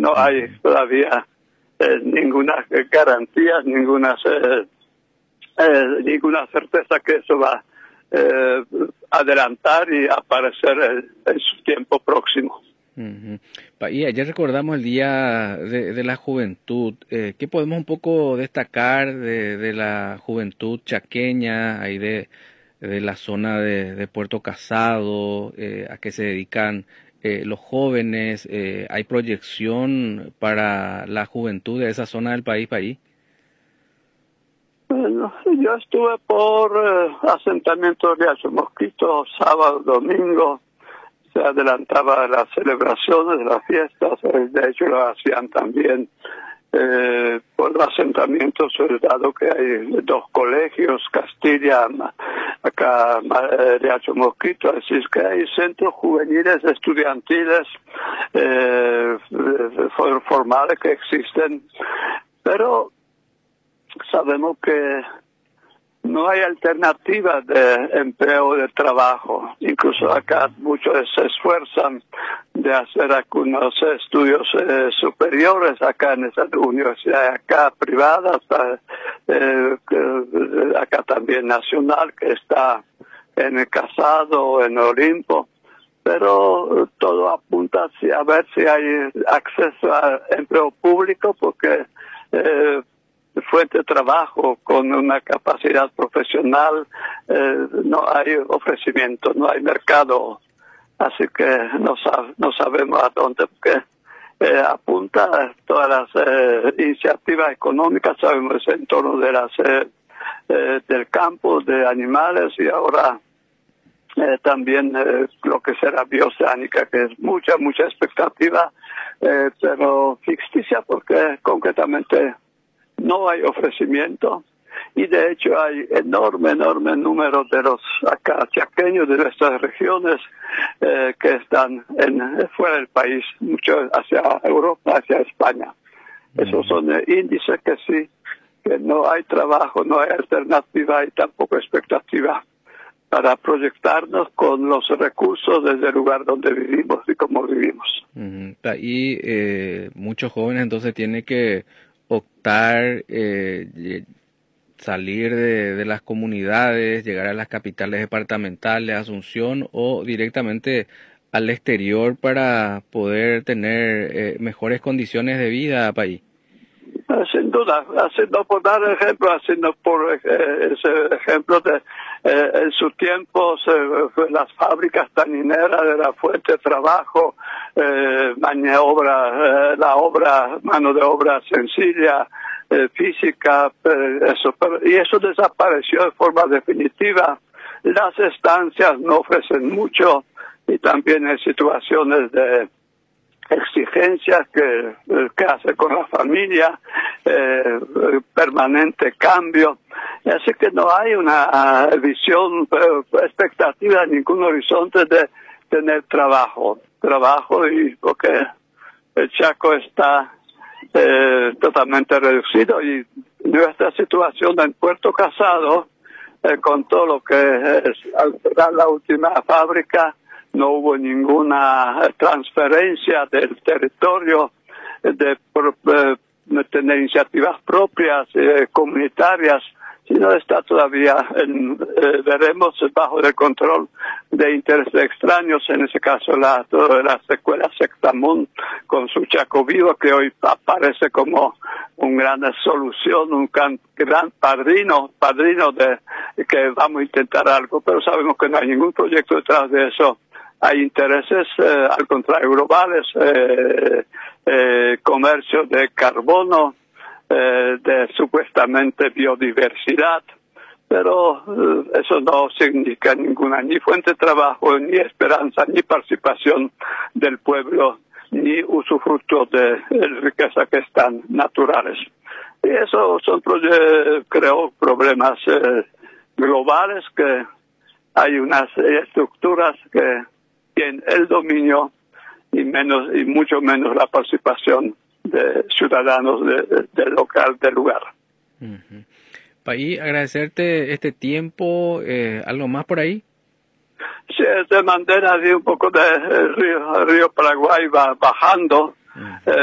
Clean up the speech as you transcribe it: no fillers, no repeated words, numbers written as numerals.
No hay todavía ninguna garantía, ninguna certeza que eso va adelantar y aparecer en su tiempo próximo. Y ayer recordamos el Día de la Juventud. ¿Qué podemos un poco destacar de la juventud chaqueña, ahí de la zona de Puerto Casado, a qué se dedican los jóvenes? ¿Hay proyección para la juventud de esa zona del país, ahí? Bueno, yo estuve por asentamiento de Riacho Mosquito, sábado, domingo. Se adelantaba las celebraciones de las fiestas, de hecho lo hacían también por el asentamiento, sobre dado que hay 2 colegios, Castilla, acá Riacho Mosquito, así es que hay centros juveniles, estudiantiles, formales que existen, pero sabemos que no hay alternativas de empleo, de trabajo. Incluso acá muchos se esfuerzan de hacer algunos estudios superiores acá en esa universidad, acá privadas, acá también nacional, que está en el Casado, en Olimpo. Pero todo apunta a ver si hay acceso a empleo público, porque fuente de trabajo con una capacidad profesional, no hay ofrecimiento, no hay mercado, así que no sabemos a dónde, porque apunta todas las iniciativas económicas, sabemos en torno de las del campo, de animales, y ahora también lo que será bioceánica, que es mucha expectativa, pero ficticia, porque concretamente no hay ofrecimiento, y de hecho hay enorme número de los acá chaqueños de nuestras regiones que están fuera del país, mucho hacia Europa, hacia España. Esos son índices que sí, que no hay trabajo, no hay alternativa y tampoco expectativa para proyectarnos con los recursos desde el lugar donde vivimos y cómo vivimos. Y muchos jóvenes entonces tienen que optar, salir de las comunidades, llegar a las capitales departamentales, Asunción, o directamente al exterior para poder tener mejores condiciones de vida, país. Sin duda, haciendo por dar ejemplo, ese ejemplo de en su tiempo las fábricas tanineras de la fuente de trabajo, mano de obra sencilla, física, y eso desapareció de forma definitiva. Las estancias no ofrecen mucho, y también hay situaciones de exigencias que hace con la familia, permanente cambio, así que no hay una visión, expectativa, ningún horizonte de tener trabajo, y porque el Chaco está totalmente reducido, y nuestra situación en Puerto Casado, con todo lo que es, al cerrar la última fábrica, no hubo ninguna transferencia del territorio, de tener iniciativas propias, comunitarias, sino está todavía, veremos, bajo el control de intereses extraños, en ese caso la escuela Sectamón con su Chaco Vivo, que hoy aparece como una gran solución, un gran padrino de que vamos a intentar algo, pero sabemos que no hay ningún proyecto detrás de eso. Hay intereses, al contrario, globales, comercio de carbono, de supuestamente biodiversidad, pero eso no significa ninguna ni fuente de trabajo, ni esperanza, ni participación del pueblo, ni usufructo de riquezas que están naturales. Y eso son, creo, problemas globales, que hay unas estructuras que tienen el dominio y mucho menos la participación de ciudadanos del local, del lugar. Paí, agradecerte este tiempo. ¿Algo más por ahí? Sí, de manera de un poco de río Paraguay va bajando.